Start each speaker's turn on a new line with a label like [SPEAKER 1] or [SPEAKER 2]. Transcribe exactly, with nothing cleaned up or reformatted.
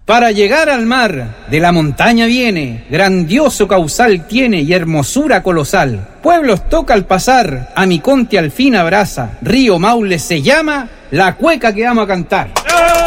[SPEAKER 1] Para llegar al mar, de la montaña viene, grandioso cauzal tiene y hermosura colosal. Pueblos toca al pasar, a mi conte al fin abraza, río Maule se llama, la cueca que vamos a cantar.